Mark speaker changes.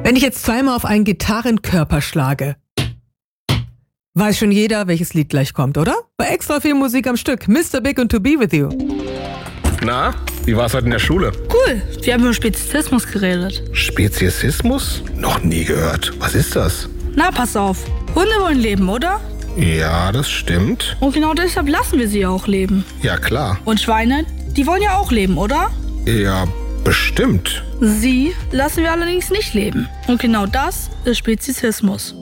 Speaker 1: Wenn ich jetzt zweimal auf einen Gitarrenkörper schlage, weiß schon jeder, welches Lied gleich kommt, oder? Bei extra viel Musik am Stück. Mr. Big und To Be With You.
Speaker 2: Na, wie war's heute in der Schule?
Speaker 3: Cool, wir haben über Speziesismus geredet.
Speaker 2: Speziesismus? Noch nie gehört. Was ist das?
Speaker 3: Na, pass auf. Hunde wollen leben, oder?
Speaker 2: Ja, das stimmt.
Speaker 3: Und genau deshalb lassen wir sie auch leben.
Speaker 2: Ja, klar.
Speaker 3: Und Schweine, die wollen ja auch leben, oder?
Speaker 2: Ja, bestimmt.
Speaker 3: Sie lassen wir allerdings nicht leben. Und genau das ist Speziesismus.